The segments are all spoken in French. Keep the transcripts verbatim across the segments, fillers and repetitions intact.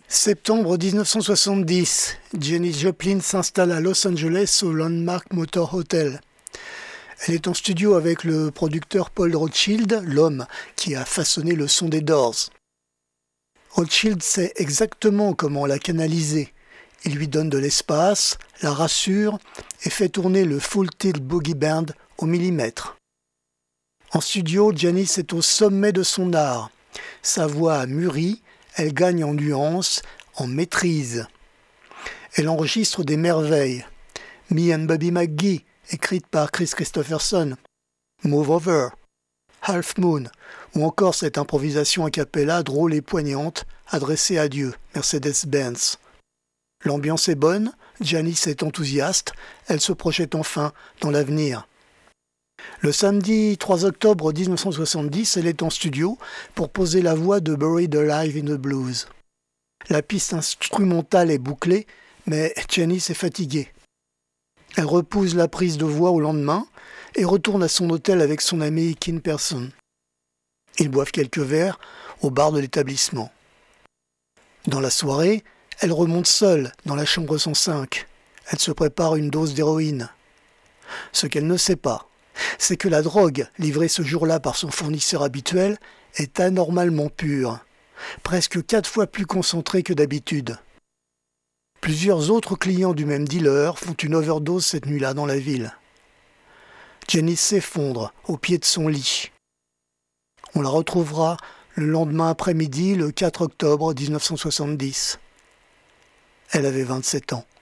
Septembre dix-neuf cent soixante-dix, Janis Joplin s'installe à Los Angeles au Landmark Motor Hotel. Elle est en studio avec le producteur Paul Rothchild, l'homme qui a façonné le son des Doors. Rothchild sait exactement comment la canaliser. Il lui donne de l'espace, la rassure et fait tourner le Full Tilt Boogie Band au millimètre. En studio, Janis est au sommet de son art. Sa voix a mûri, elle gagne en nuances, en maîtrise. Elle enregistre des merveilles. Me and Bobby McGee, écrite par Chris Christopherson. Move Over, Half Moon, ou encore cette improvisation a cappella drôle et poignante, adressée à Dieu, Mercedes-Benz. L'ambiance est bonne, Janis est enthousiaste, elle se projette enfin dans l'avenir. Le samedi trois octobre dix-neuf cent soixante-dix, elle est en studio pour poser la voix de Buried Alive in the Blues. La piste instrumentale est bouclée, mais Janis est fatiguée. Elle repousse la prise de voix au lendemain et retourne à son hôtel avec son ami Kim Person. Ils boivent quelques verres au bar de l'établissement. Dans la soirée, elle remonte seule dans la chambre cent cinq. Elle se prépare une dose d'héroïne. Ce qu'elle ne sait pas, c'est que la drogue livrée ce jour-là par son fournisseur habituel est anormalement pure, presque quatre fois plus concentrée que d'habitude. Plusieurs autres clients du même dealer font une overdose cette nuit-là dans la ville. Janis s'effondre au pied de son lit. On la retrouvera le lendemain après-midi, le quatre octobre dix-neuf cent soixante-dix. Elle avait vingt-sept ans.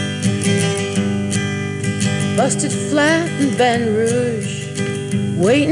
Busted flat in Baton Rouge, waiting